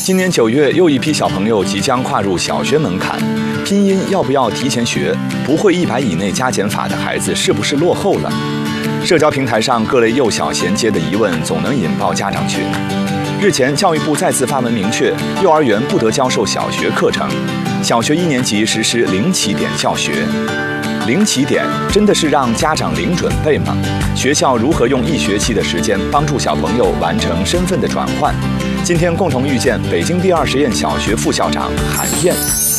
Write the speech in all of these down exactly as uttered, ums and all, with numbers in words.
今年九月，又一批小朋友即将跨入小学门槛，拼音要不要提前学？不会一百以内加减法的孩子是不是落后了？社交平台上各类幼小衔接的疑问总能引爆家长群。日前，教育部再次发文明确，幼儿园不得教授小学课程，小学一年级实施零起点教学。零起点真的是让家长零准备吗？学校如何用一学期的时间帮助小朋友完成身份的转换？今天共同遇见北京第二实验小学副校长韩燕。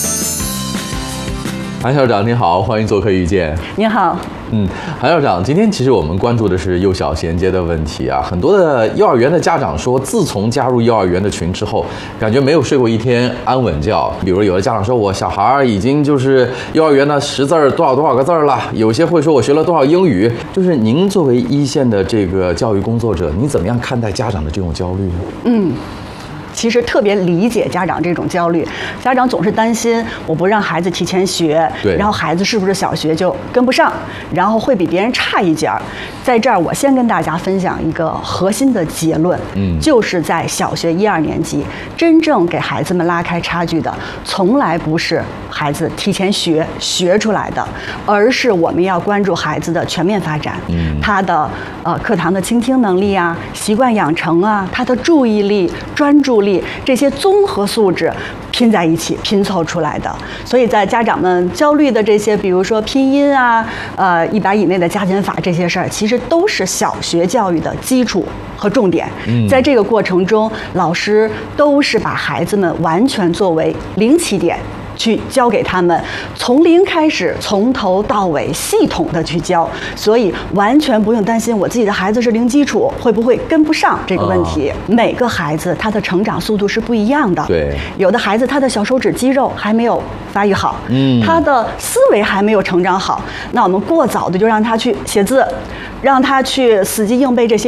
韩校长您好，欢迎做客遇见。 您好。 嗯，韩校长，今天其实我们关注的是幼小衔接的问题啊。很多的幼儿园的家长说，自从加入幼儿园的群之后，感觉没有睡过一天安稳觉。比如有的家长说，我小孩已经就是幼儿园的识字儿多少多少个字儿了，有些会说我学了多少英语。就是您作为一线的这个教育工作者，你怎么样看待家长的这种焦虑呢？ 嗯。其实特别理解家长这种焦虑，家长总是担心我不让孩子提前学，然后孩子是不是小学就跟不上，然后会比别人差一截儿。在这儿，我先跟大家分享一个核心的结论，嗯，就是在小学一二年级，真正给孩子们拉开差距的，从来不是孩子提前学学出来的，而是我们要关注孩子的全面发展，嗯，他的呃课堂的倾听能力啊，习惯养成啊，他的注意力、专注力。这些综合素质拼在一起拼凑出来的，所以在家长们焦虑的这些，比如说拼音啊，呃一百以内的加减法这些事儿，其实都是小学教育的基础和重点。在这个过程中，老师都是把孩子们完全作为零起点。去教给他们，从零开始，从头到尾系统的去教，所以完全不用担心我自己的孩子是零基础会不会跟不上这个问题。哦、每个孩子他的成长速度是不一样的， 对， 有的孩子他的小手指肌肉还没有发育好，嗯，他的思维还没有成长好，那我们过早的就让他去写字，让他去死记硬背这些